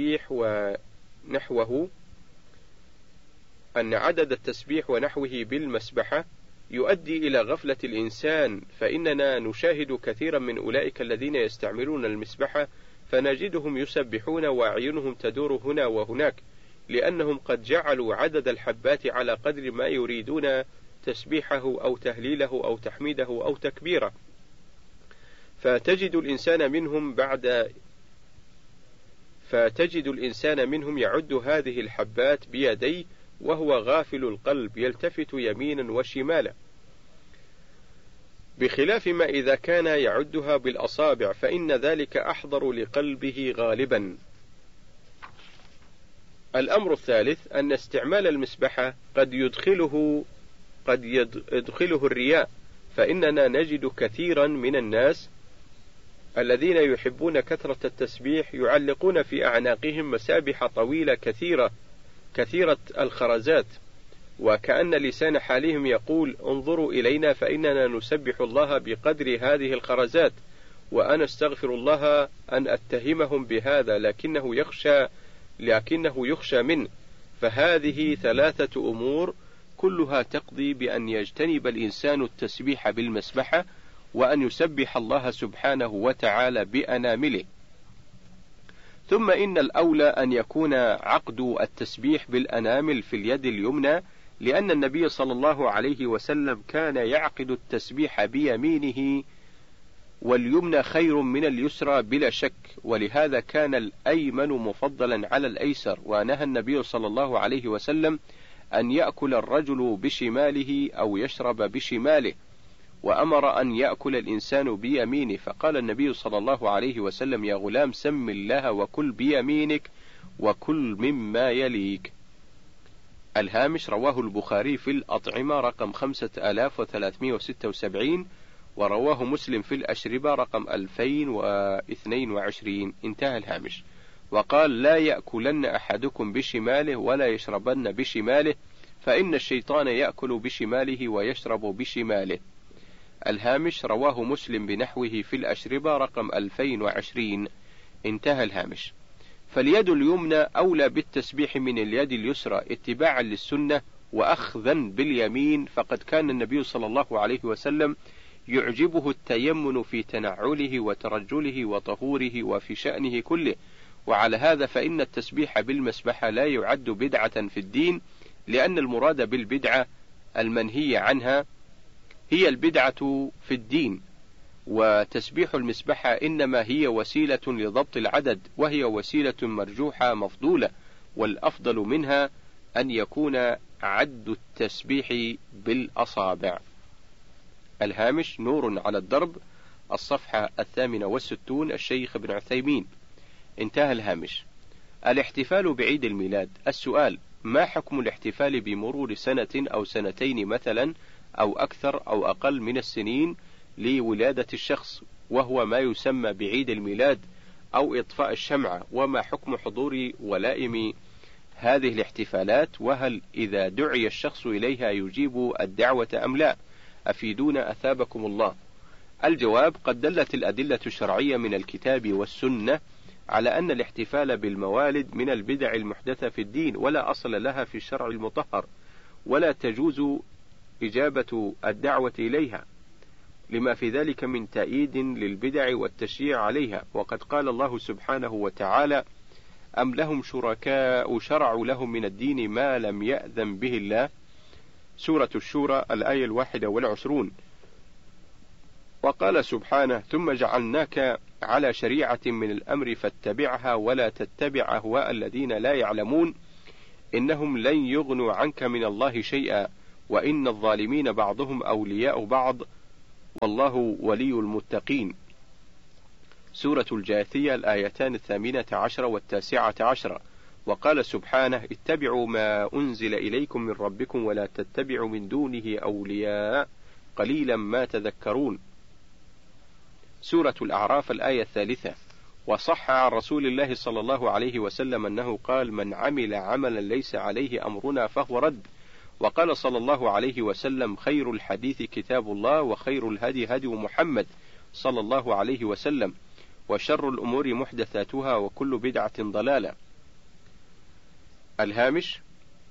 التسبيح ونحوه بالمسبحة يؤدي إلى غفلة الإنسان، فإننا نشاهد كثيرا من أولئك الذين يستعملون المسبحة فنجدهم يسبحون وأعينهم تدور هنا وهناك، لأنهم قد جعلوا عدد الحبات على قدر ما يريدون تسبيحه أو تهليله أو تحميده أو تكبيره، فتجد الإنسان منهم يعد هذه الحبات بيديه وهو غافل القلب يلتفت يمينا وشمالا، بخلاف ما إذا كان يعدها بالأصابع فإن ذلك أحضر لقلبه غالبا. الأمر الثالث أن استعمال المسبحة قد يدخله الرياء، فإننا نجد كثيرا من الناس الذين يحبون كثرة التسبيح يعلقون في أعناقهم مسابح طويلة كثيرة الخرزات، وكأن لسان حالهم يقول: انظروا إلينا فإننا نسبح الله بقدر هذه الخرزات، وأنا استغفر الله أن أتهمهم بهذا لكنه يخشى منه. فهذه 3 أمور كلها تقضي بأن يجتنب الإنسان التسبيح بالمسبحة، وأن يسبح الله سبحانه وتعالى بأنامله. ثم إن الأولى أن يكون عقد التسبيح بالأنامل في اليد اليمنى، لأن النبي صلى الله عليه وسلم كان يعقد التسبيح بيمينه، واليمنى خير من اليسرى بلا شك، ولهذا كان الأيمن مفضلا على الأيسر. ونهى النبي صلى الله عليه وسلم أن يأكل الرجل بشماله أو يشرب بشماله، وأمر أن يأكل الإنسان بيمينه، فقال النبي صلى الله عليه وسلم: يا غلام سم الله وكل بيمينك وكل مما يليك. الهامش: رواه البخاري في الأطعمة رقم 5376، ورواه مسلم في الأشربة رقم 2022. انتهى الهامش. وقال: لا يأكلن أحدكم بشماله ولا يشربن بشماله، فإن الشيطان يأكل بشماله ويشرب بشماله. الهامش: رواه مسلم بنحوه في الأشربة رقم 2020. انتهى الهامش. فاليد اليمنى أولى بالتسبيح من اليد اليسرى اتباعا للسنة وأخذا باليمين، فقد كان النبي صلى الله عليه وسلم يعجبه التيمن في تنعله وترجله وطهوره وفي شأنه كله. وعلى هذا فإن التسبيح بالمسبحة لا يعد بدعة في الدين، لأن المراد بالبدعة المنهي عنها هي البدعة في الدين، وتسبيح المسبحة إنما هي وسيلة لضبط العدد، وهي وسيلة مرجوحة مفضولة، والأفضل منها أن يكون عد التسبيح بالأصابع. الهامش: نور على الدرب، الصفحة 68، الشيخ ابن عثيمين. انتهى الهامش. الاحتفال بعيد الميلاد. السؤال: ما حكم الاحتفال بمرور سنة أو سنتين مثلا أو أكثر أو أقل من السنين لولادة الشخص، وهو ما يسمى بعيد الميلاد أو إطفاء الشمعة؟ وما حكم حضور ولائم هذه الاحتفالات؟ وهل إذا دعي الشخص إليها يجيب الدعوة أم لا؟ أفيدونا أثابكم الله. الجواب: قد دلت الأدلة الشرعية من الكتاب والسنة على أن الاحتفال بالموالد من البدع المحدثة في الدين، ولا أصل لها في الشرع المطهر، ولا تجوز إجابة الدعوة إليها، لما في ذلك من تأييد للبدع والتشجيع عليها. وقد قال الله سبحانه وتعالى: أم لهم شركاء شرعوا لهم من الدين ما لم يأذن به الله، سورة الشورى الآية 21. وقال سبحانه: ثم جعلناك على شريعة من الأمر فاتبعها ولا تتبع أهواء الذين لا يعلمون إنهم لن يغنوا عنك من الله شيئا وإن الظالمين بعضهم أولياء بعض والله ولي المتقين. سورة الجاثية الآيتان 18 و19. وقال سبحانه: اتبعوا ما أنزل إليكم من ربكم ولا تتبعوا من دونه أولياء قليلا ما تذكرون. سورة الأعراف الآية 3. وصح عن رسول الله صلى الله عليه وسلم أنه قال: من عمل عملا ليس عليه أمرنا فهو رد. وقال صلى الله عليه وسلم: خير الحديث كتاب الله، وخير الهدي هدي محمد صلى الله عليه وسلم، وشر الأمور محدثاتها، وكل بدعة ضلالة. الهامش: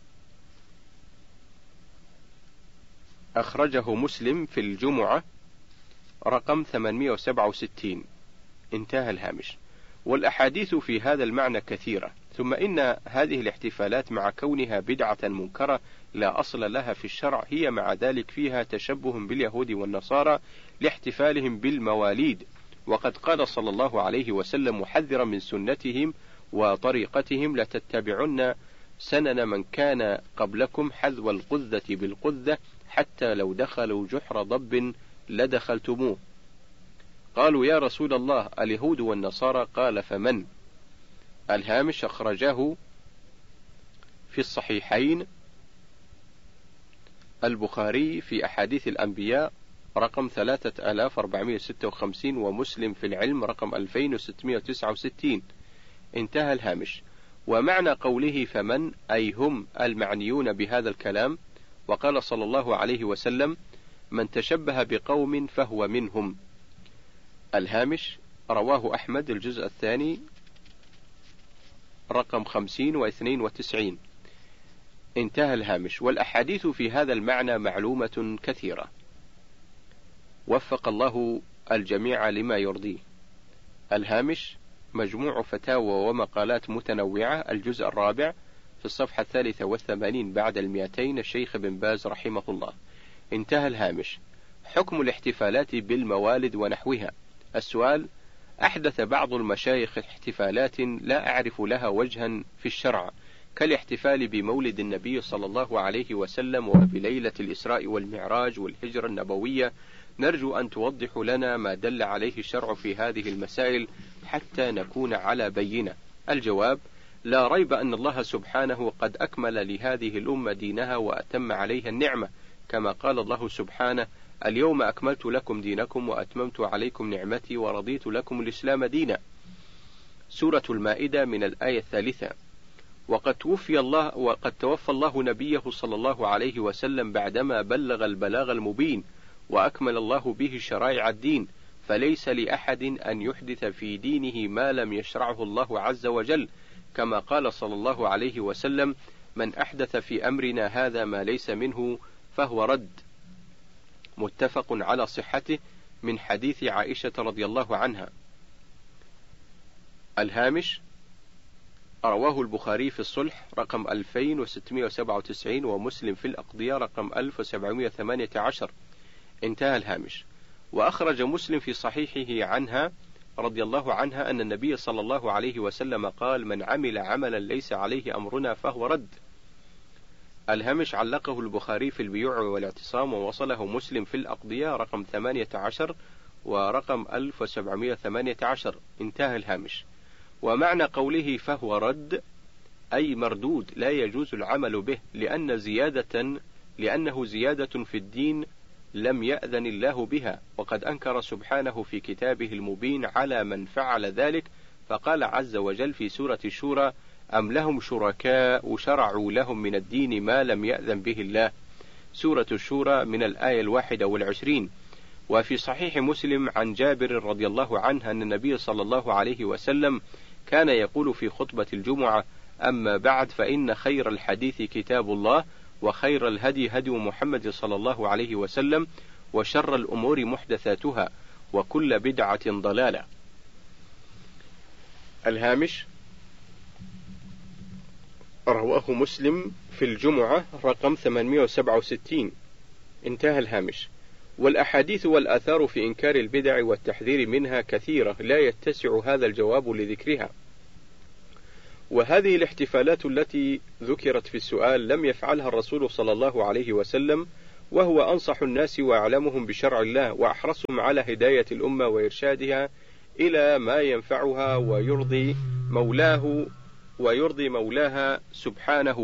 أخرجه مسلم في الجمعة رقم 867. انتهى الهامش. والأحاديث في هذا المعنى كثيرة. ثم إن هذه الاحتفالات مع كونها بدعة منكرة لا أصل لها في الشرع، هي مع ذلك فيها تشبه باليهود والنصارى لاحتفالهم بالمواليد. وقد قال صلى الله عليه وسلم محذرا من سنتهم وطريقتهم: لتتبعن سنن من كان قبلكم حذو القذة بالقذة حتى لو دخلوا جحر ضب لدخلتموه. قالوا: يا رسول الله، اليهود والنصارى؟ قال: فمن؟ الهامش: أخرجه في الصحيحين البخاري في أحاديث الأنبياء رقم 3456، ومسلم في العلم رقم 2669. انتهى الهامش. ومعنى قوله فمن أي هم المعنيون بهذا الكلام. وقال صلى الله عليه وسلم: من تشبه بقوم فهو منهم. الهامش: رواه أحمد الجزء الثاني رقم 50 و92. انتهى الهامش. والأحاديث في هذا المعنى معلومة كثيرة، وفق الله الجميع لما يرضيه. الهامش: مجموع فتاوى ومقالات متنوعة، الجزء الرابع، في الصفحة 83 بعد 200، الشيخ بن باز رحمه الله. انتهى الهامش. حكم الاحتفالات بالموالد ونحوها. السؤال: أحدث بعض المشايخ احتفالات لا أعرف لها وجها في الشرع، كالاحتفال بمولد النبي صلى الله عليه وسلم وبليلة الإسراء والمعراج والهجرة النبوية. نرجو أن توضح لنا ما دل عليه الشرع في هذه المسائل حتى نكون على بينة. الجواب: لا ريب أن الله سبحانه قد أكمل لهذه الأمة دينها وأتم عليها النعمة، كما قال الله سبحانه: اليوم أكملت لكم دينكم وأتممت عليكم نعمتي ورضيت لكم الإسلام دينا. سورة المائدة من الآية 3. وقد توفى الله نبيه صلى الله عليه وسلم بعدما بلغ البلاغ المبين وأكمل الله به شرائع الدين، فليس لأحد أن يحدث في دينه ما لم يشرعه الله عز وجل، كما قال صلى الله عليه وسلم: من أحدث في أمرنا هذا ما ليس منه فهو رد. متفق على صحته من حديث عائشة رضي الله عنها. الهامش: رواه البخاري في الصلح رقم 2697، ومسلم في الأقضية رقم 1718. انتهى الهامش. وأخرج مسلم في صحيحه عنها رضي الله عنها أن النبي صلى الله عليه وسلم قال: من عمل عملا ليس عليه أمرنا فهو رد. الهامش: علقه البخاري في البيوع والاعتصام، ووصله مسلم في الأقضية رقم 18 ورقم 1718. انتهى الهامش. ومعنى قوله فهو رد أي مردود لا يجوز العمل به، لأنه زيادة في الدين لم يأذن الله بها، وقد أنكر سبحانه في كتابه المبين على من فعل ذلك، فقال عز وجل في سورة الشورى: أم لهم شركاء شرعوا لهم من الدين ما لم يأذن به الله. سورة الشورى من الآية 21. وفي صحيح مسلم عن جابر رضي الله عنه أن النبي صلى الله عليه وسلم كان يقول في خطبة الجمعة: أما بعد، فإن خير الحديث كتاب الله، وخير الهدي هدي محمد صلى الله عليه وسلم، وشر الأمور محدثاتها، وكل بدعة ضلالة. الهامش: رواه مسلم في الجمعة رقم 867. انتهى الهامش. والأحاديث والآثار في إنكار البدع والتحذير منها كثيرة، لا يتسع هذا الجواب لذكرها. وهذه الاحتفالات التي ذكرت في السؤال لم يفعلها الرسول صلى الله عليه وسلم، وهو أنصح الناس وأعلمهم بشرع الله وأحرصهم على هداية الأمة وإرشادها إلى ما ينفعها ويرضي مولاها سبحانه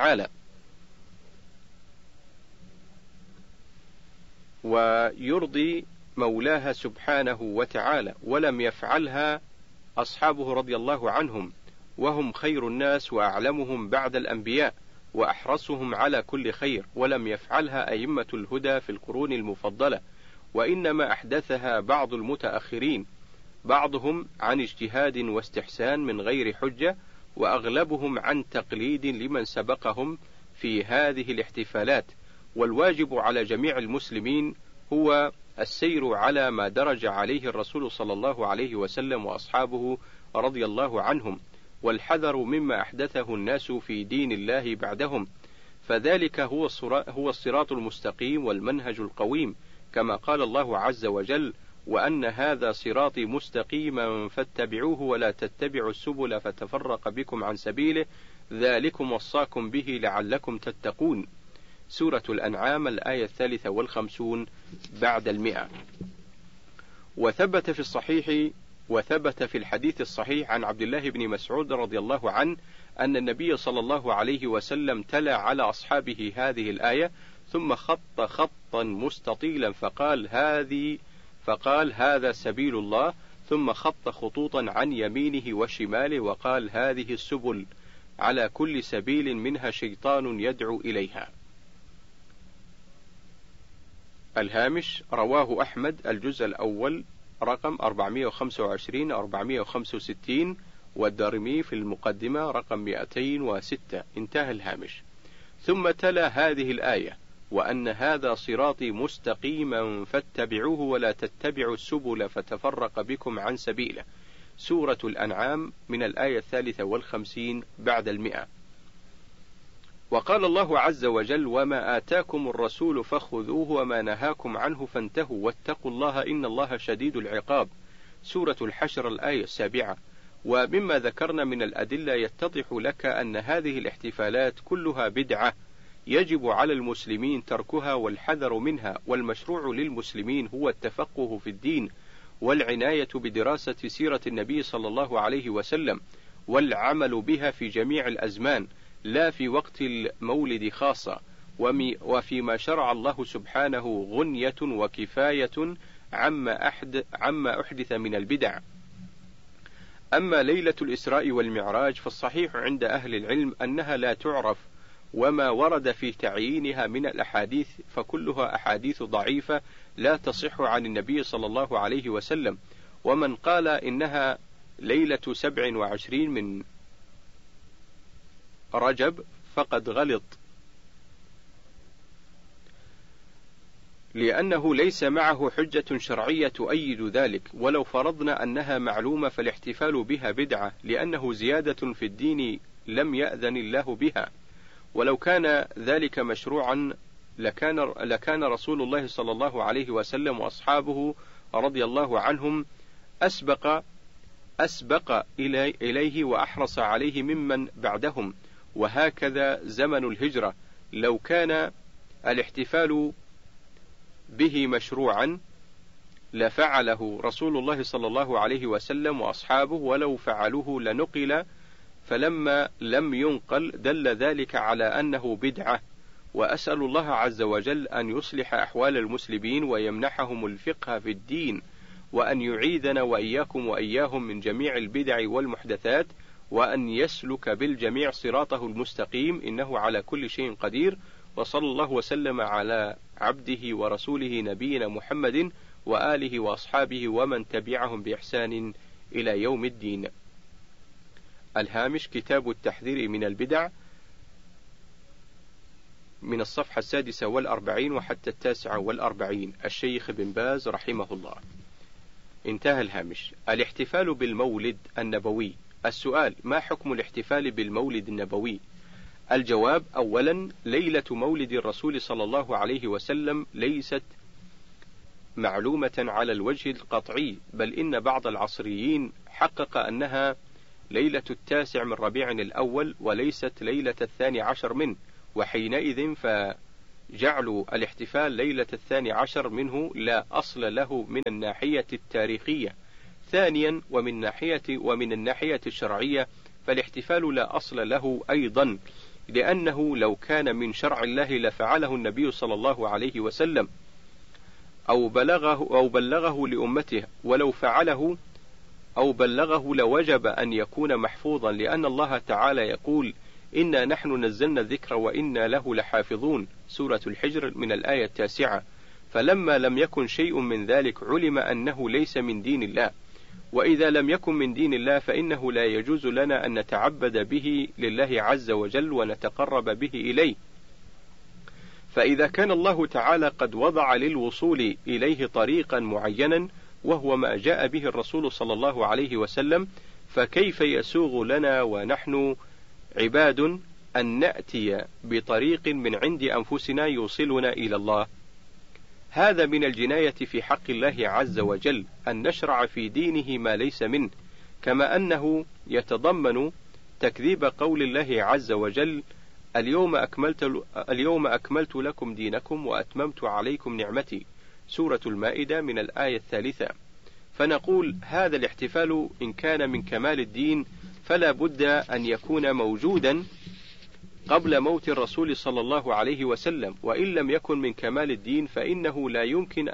وتعالى ولم يفعلها أصحابه رضي الله عنهم، وهم خير الناس وأعلمهم بعد الأنبياء وأحرصهم على كل خير، ولم يفعلها أئمة الهدى في القرون المفضلة، وإنما أحدثها بعض المتأخرين، بعضهم عن اجتهاد واستحسان من غير حجة، وأغلبهم عن تقليد لمن سبقهم في هذه الاحتفالات. والواجب على جميع المسلمين هو السير على ما درج عليه الرسول صلى الله عليه وسلم وأصحابه رضي الله عنهم، والحذر مما أحدثه الناس في دين الله بعدهم، فذلك هو الصراط المستقيم والمنهج القويم، كما قال الله عز وجل: وأن هذا صراطي مستقيما فاتبعوه ولا تتبعوا السبل فتفرق بكم عن سبيله ذلكم وصاكم به لعلكم تتقون. سورة الأنعام الآية 53 بعد 100. وثبت في الحديث الصحيح عن عبد الله بن مسعود رضي الله عنه أن النبي صلى الله عليه وسلم تلا على أصحابه هذه الآية ثم خط خطا مستطيلا فقال هذا سبيل الله، ثم خط خطوطا عن يمينه وشماله وقال هذه السبل، على كل سبيل منها شيطان يدعو إليها. الهامش: رواه أحمد الجزء الأول رقم 425-465، والدارمي في المقدمة رقم 206. انتهى الهامش. ثم تلا هذه الآية: وأن هذا صراطي مستقيما فاتبعوه ولا تتبعوا السبل فتفرق بكم عن سبيله. سورة الأنعام من الآية 53 بعد 100. وقال الله عز وجل: وما آتاكم الرسول فخذوه وما نهاكم عنه فانتهوا واتقوا الله إن الله شديد العقاب. سورة الحشر الآية 7. ومما ذكرنا من الأدلة يتضح لك أن هذه الاحتفالات كلها بدعة يجب على المسلمين تركها والحذر منها، والمشروع للمسلمين هو التفقه في الدين والعناية بدراسة سيرة النبي صلى الله عليه وسلم والعمل بها في جميع الأزمان، لا في وقت المولد خاصة، وفيما شرع الله سبحانه غنية وكفاية عما أحدث من البدع. أما ليلة الإسراء والمعراج فالصحيح عند أهل العلم أنها لا تعرف، وما ورد في تعيينها من الأحاديث فكلها أحاديث ضعيفة لا تصح عن النبي صلى الله عليه وسلم. ومن قال إنها ليلة 27 من رجب فقد غلط، لأنه ليس معه حجة شرعية تؤيد ذلك، ولو فرضنا أنها معلومة فالاحتفال بها بدعة، لأنه زيادة في الدين لم يأذن الله بها. ولو كان ذلك مشروعا لكان رسول الله صلى الله عليه وسلم وأصحابه رضي الله عنهم أسبق إليه وأحرص عليه ممن بعدهم، وهكذا زمن الهجرة لو كان الاحتفال به مشروعا لفعله رسول الله صلى الله عليه وسلم وأصحابه، ولو فعلوه لنقل، فلما لم ينقل دل ذلك على أنه بدعة. وأسأل الله عز وجل أن يصلح أحوال المسلمين ويمنحهم الفقه في الدين، وأن يعيذنا وإياكم وإياهم من جميع البدع والمحدثات، وأن يسلك بالجميع صراطه المستقيم، إنه على كل شيء قدير. وصلى الله وسلم على عبده ورسوله نبينا محمد وآله وأصحابه ومن تبعهم بإحسان إلى يوم الدين. الهامش: كتاب التحذير من البدع، من الصفحة 46 وحتى 49، الشيخ بن باز رحمه الله. انتهى الهامش. الاحتفال بالمولد النبوي. السؤال: ما حكم الاحتفال بالمولد النبوي؟ الجواب: أولا، ليلة مولد الرسول صلى الله عليه وسلم ليست معلومة على الوجه القطعي، بل إن بعض العصريين حقق أنها ليلة 9 من ربيع الأول وليست ليلة 12 منه، وحينئذ جعل الاحتفال ليلة 12 منه لا أصل له من الناحية التاريخية. ثانيا ومن الناحية الشرعية فالاحتفال لا أصل له أيضا، لأنه لو كان من شرع الله لفعله النبي صلى الله عليه وسلم أو بلغه لأمته، ولو فعله أو بلغه لوجب أن يكون محفوظا، لأن الله تعالى يقول: إنا نحن نزلنا الذكر وإنا له لحافظون، سورة الحجر من الآية 9. فلما لم يكن شيء من ذلك علم أنه ليس من دين الله، وإذا لم يكن من دين الله فإنه لا يجوز لنا أن نتعبد به لله عز وجل ونتقرب به إليه. فإذا كان الله تعالى قد وضع للوصول إليه طريقا معينا وهو ما جاء به الرسول صلى الله عليه وسلم، فكيف يسوغ لنا ونحن عباد أن نأتي بطريق من عند أنفسنا يوصلنا إلى الله؟ هذا من الجناية في حق الله عز وجل أن نشرع في دينه ما ليس منه، كما أنه يتضمن تكذيب قول الله عز وجل: اليوم أكملت لكم دينكم وأتممت عليكم نعمتي، سورة المائدة من الآية 3. فنقول: هذا الاحتفال إن كان من كمال الدين فلا بد أن يكون موجودا قبل موت الرسول صلى الله عليه وسلم، وإن لم يكن من كمال الدين فإنه لا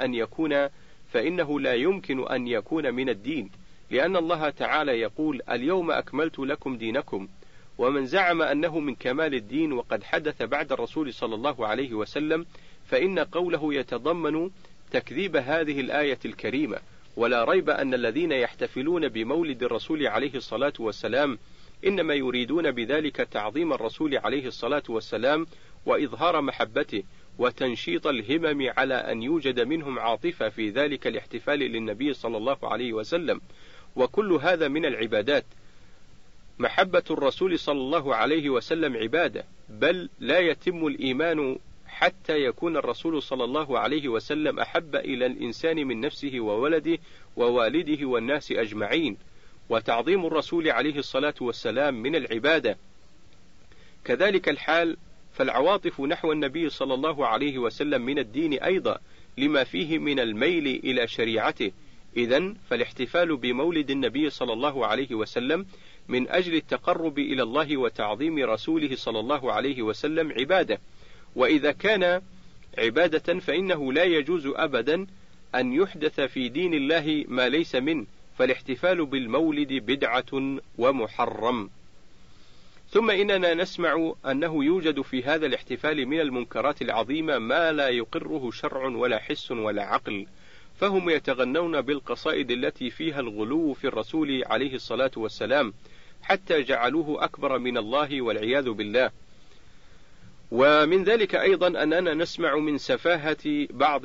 يمكن أن يكون من الدين، لأن الله تعالى يقول: اليوم أكملت لكم دينكم. ومن زعم أنه من كمال الدين وقد حدث بعد الرسول صلى الله عليه وسلم فإن قوله يتضمن تكذيب هذه الآية الكريمة. ولا ريب أن الذين يحتفلون بمولد الرسول عليه الصلاة والسلام إنما يريدون بذلك تعظيم الرسول عليه الصلاة والسلام وإظهار محبته وتنشيط الهمم على أن يوجد منهم عاطفة في ذلك الاحتفال للنبي صلى الله عليه وسلم. وكل هذا من العبادات. محبة الرسول صلى الله عليه وسلم عبادة، بل لا يتم الإيمان حتى يكون الرسول صلى الله عليه وسلم أحب إلى الإنسان من نفسه وولده ووالده والناس أجمعين. وتعظيم الرسول عليه الصلاة والسلام من العبادة. كذلك الحال فالعواطف نحو النبي صلى الله عليه وسلم من الدين أيضا، لما فيه من الميل إلى شريعته. إذن فالاحتفال بمولد النبي صلى الله عليه وسلم من أجل التقرب إلى الله وتعظيم رسوله صلى الله عليه وسلم عبادة. وإذا كان عبادة فإنه لا يجوز أبدا أن يحدث في دين الله ما ليس منه، فالاحتفال بالمولد بدعة ومحرم. ثم إننا نسمع أنه يوجد في هذا الاحتفال من المنكرات العظيمة ما لا يقره شرع ولا حس ولا عقل، فهم يتغنون بالقصائد التي فيها الغلو في الرسول عليه الصلاة والسلام حتى جعلوه أكبر من الله والعياذ بالله. ومن ذلك أيضا أننا نسمع من سفاهة بعض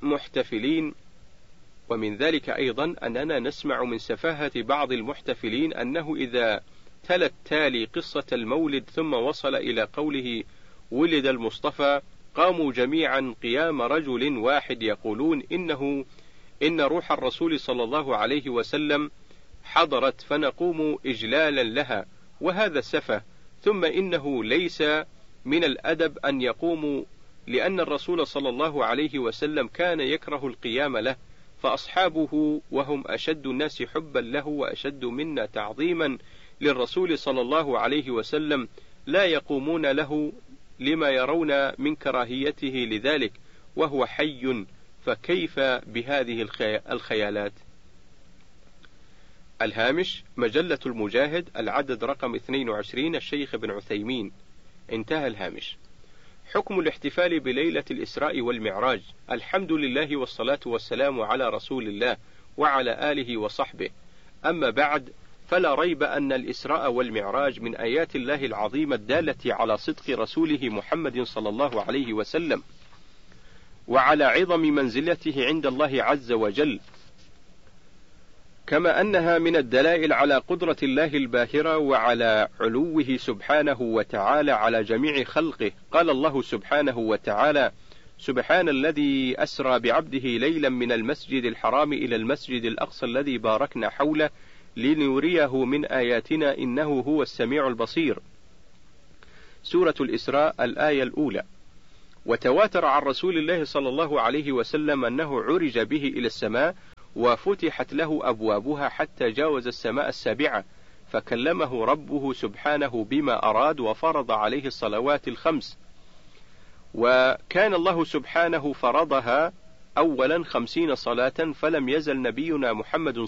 المحتفلين أنه إذا تلا التالي قصة المولد ثم وصل إلى قوله ولد المصطفى قاموا جميعا قيام رجل واحد يقولون إن روح الرسول صلى الله عليه وسلم حضرت فنقوم إجلالا لها، وهذا سفه. ثم إنه ليس من الأدب أن يقوموا، لأن الرسول صلى الله عليه وسلم كان يكره القيام له، فأصحابه وهم أشد الناس حبا له وأشد منا تعظيما للرسول صلى الله عليه وسلم لا يقومون له لما يرون من كراهيته لذلك وهو حي، فكيف بهذه الخيالات؟ الهامش: مجلة المجاهد، العدد رقم 22، الشيخ ابن عثيمين. انتهى الهامش. حكم الاحتفال بليلة الإسراء والمعراج. الحمد لله والصلاة والسلام على رسول الله وعلى آله وصحبه. أما بعد، فلا ريب أن الإسراء والمعراج من آيات الله العظيمة الدالة على صدق رسوله محمد صلى الله عليه وسلم وعلى عظم منزلته عند الله عز وجل، كما أنها من الدلائل على قدرة الله الباهرة وعلى علوه سبحانه وتعالى على جميع خلقه. قال الله سبحانه وتعالى: سبحان الذي أسرى بعبده ليلا من المسجد الحرام إلى المسجد الأقصى الذي باركنا حوله لنريه من آياتنا إنه هو السميع البصير. سورة الإسراء الآية الأولى. وتواتر عن رسول الله صلى الله عليه وسلم أنه عرج به إلى السماء وفتحت له أبوابها حتى جاوز السماء السابعة، فكلمه ربه سبحانه بما أراد وفرض عليه الصلوات الخمس. وكان الله سبحانه فرضها أولا 50 صلاة، فلم يزل نبينا محمد